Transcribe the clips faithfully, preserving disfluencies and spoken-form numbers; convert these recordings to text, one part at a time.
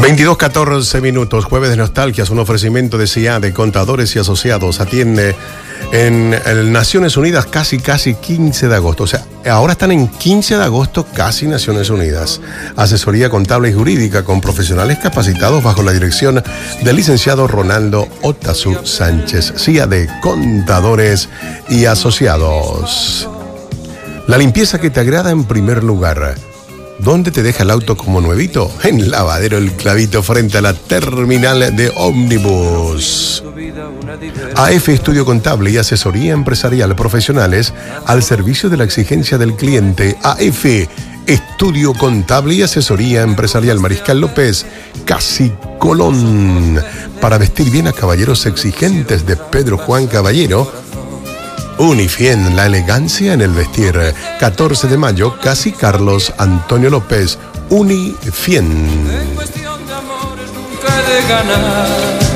veintidós catorce minutos, jueves de nostalgias, un ofrecimiento de C I A de Contadores y Asociados. Atiende en, en Naciones Unidas casi, casi quince de agosto. O sea, ahora están en quince de agosto, casi Naciones Unidas. Asesoría contable y jurídica con profesionales capacitados bajo la dirección del licenciado Ronaldo Otazu Sánchez. C I A de Contadores y Asociados. La limpieza que te agrada en primer lugar. ¿Dónde te deja el auto como nuevito? En Lavadero El Clavito, frente a la terminal de ómnibus. A F Estudio Contable y Asesoría Empresarial Profesionales al servicio de la exigencia del cliente. A F Estudio Contable y Asesoría Empresarial Mariscal López, Casi Colón. Para vestir bien a caballeros exigentes de Pedro Juan Caballero. Unifien, la elegancia en el vestir. catorce de mayo, Casi Carlos Antonio López. Unifien. En cuestión de amores nunca he de ganar,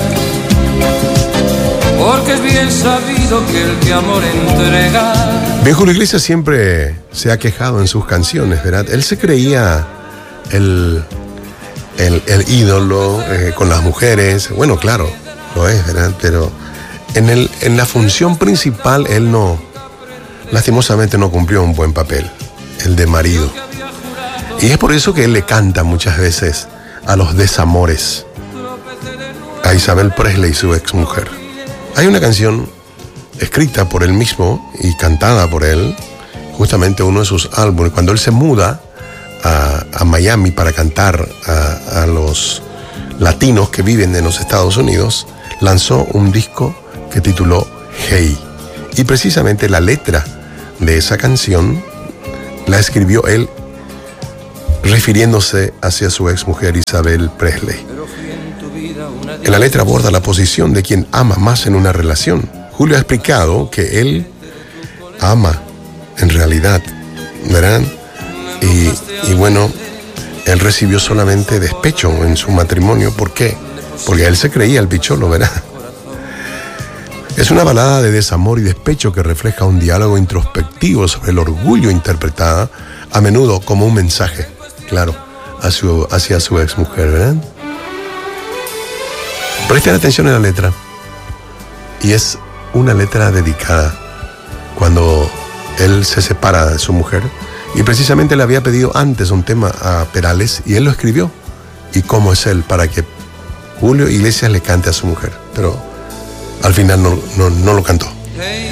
porque es bien sabido que el que amor entrega. Bien, Julio Iglesias siempre se ha quejado en sus canciones, ¿verdad? Él se creía el, el, el ídolo eh, con las mujeres. Bueno, claro, lo es, ¿verdad? Pero En, el, en la función principal él no, lastimosamente no cumplió un buen papel, el de marido. Y es por eso que él le canta muchas veces a los desamores, a Isabel Presley, su exmujer. Hay una canción escrita por él mismo y cantada por él, justamente uno de sus álbumes, cuando él se muda a, a Miami para cantar a, a los latinos que viven en los Estados Unidos, lanzó un disco que tituló Hey. Y precisamente la letra de esa canción la escribió él refiriéndose hacia su exmujer Isabel Presley. En la letra aborda la posición de quien ama más en una relación. Julio ha explicado que él ama en realidad, ¿verdad? Y, y bueno, él recibió solamente despecho en su matrimonio. ¿Por qué? Porque él se creía el bicholo, ¿verdad? Es una balada de desamor y despecho que refleja un diálogo introspectivo sobre el orgullo, interpretada a menudo como un mensaje, claro, hacia su, hacia su exmujer, ¿verdad? Presten atención a la letra. Y es una letra dedicada cuando él se separa de su mujer. Y precisamente le había pedido antes un tema a Perales y él lo escribió. Y cómo es él para que Julio Iglesias le cante a su mujer. Pero al final no, no, no lo cantó. Hey,